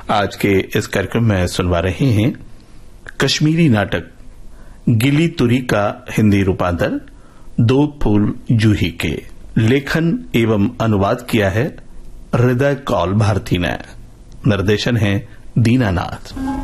आज के इस कार्यक्रम में सुनवा रहे हैं कश्मीरी नाटक गिली तुरी का हिंदी रूपांतर दो फूल जूही के। लेखन एवं अनुवाद किया है हृदय कौल भारती ने। निर्देशन है दीनानाथ।